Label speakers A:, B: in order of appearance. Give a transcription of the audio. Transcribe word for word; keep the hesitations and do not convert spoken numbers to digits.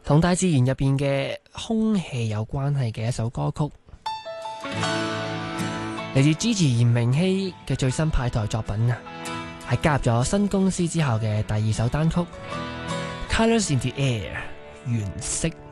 A: 同大自然入邊嘅空氣有關係嘅一首歌曲，嚟自 Gigi 炎明熹嘅最新派台作品啊，係加入咗新公司之後嘅第二首單曲《Colors in the Air》原色。